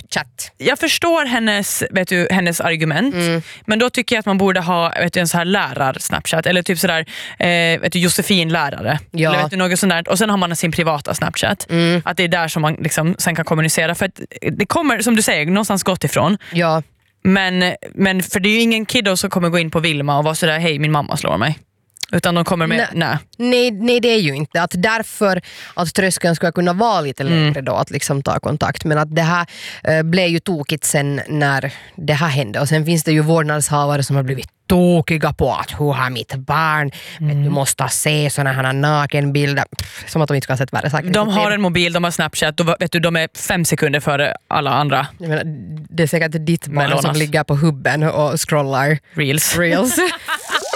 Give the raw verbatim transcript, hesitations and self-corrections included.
Snapchat. Jag förstår hennes, vet du, hennes argument, mm. men då tycker jag att man borde ha, vet du, en så här lärar-Snapchat eller typ sådär, eh, vet du, Josefin-lärare. Ja. Eller vet du, något sånt där. Och sen har man sin privata Snapchat. Mm. Att det är där som man liksom sen kan kommunicera. För att det kommer, som du säger, någonstans gott ifrån. Ja. Men, men för det är ju ingen kiddo som kommer gå in på Vilma och vara sådär, hej, min mamma slår mig. Utan de kommer med, nej. nej. Nej, det är ju inte. Att därför att tröskeln ska kunna vara lite längre mm. då att liksom ta kontakt. Men att det här äh, blev ju tokigt sen när det här hände. Och sen finns det ju vårdnadshavare som har blivit tokiga på att hur har mitt barn, mm. men du måste se såna här nakenbilder. Pff, som att de inte ska ha sett värre saker. De har en mobil, de har Snapchat och vet du, de är fem sekunder före alla andra. Jag menar, det är säkert ditt barn Melonas. som ligger på hubben och scrollar Reels. Reels.